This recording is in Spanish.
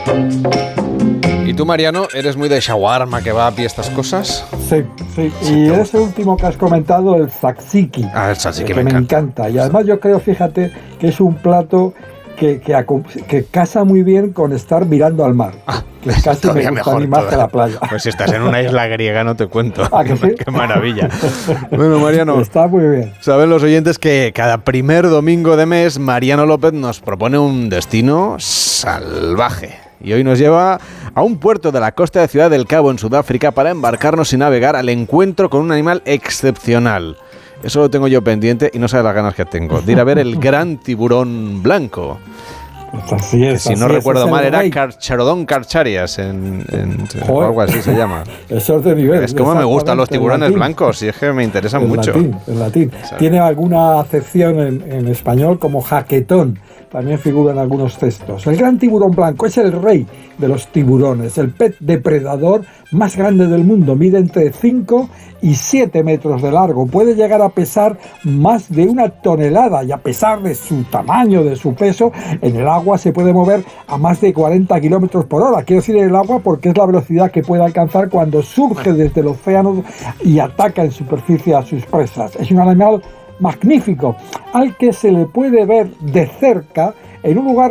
¿Y tú, Mariano, eres muy de shawarma, kebab y estas cosas? Sí. Y ese último que has comentado, el tzatziki. El tzatziki que me encanta. Y además yo creo, fíjate, que es un plato que casa muy bien con estar mirando al mar. Que casi me gusta ni más que la playa. Pues si estás en una isla griega no te cuento. ¿Que sí? Qué maravilla. Bueno, Mariano, está muy bien. Saben los oyentes que cada primer domingo de mes Mariano López nos propone un destino salvaje. Y hoy nos lleva a un puerto de la costa de Ciudad del Cabo, en Sudáfrica, para embarcarnos y navegar al encuentro con un animal excepcional. Eso lo tengo yo pendiente y no sabes las ganas que tengo de ir a ver el gran tiburón blanco. Pues así es. Que si no recuerdo mal era Carcharodon carcharias o algo así se llama. Eso es de nivel. Es como me gustan los tiburones blancos y es que me interesan mucho. En latín. Tiene alguna acepción en español como jaquetón. También figura en algunos textos. El gran tiburón blanco es el rey de los tiburones, el pez depredador más grande del mundo. Mide entre 5 y 7 metros de largo. Puede llegar a pesar más de 1 tonelada y a pesar de su tamaño, de su peso, en el agua se puede mover a más de 40 kilómetros por hora. Quiero decir en el agua porque es la velocidad que puede alcanzar cuando surge desde el océano y ataca en superficie a sus presas. Es un animal magnífico, al que se le puede ver de cerca en un lugar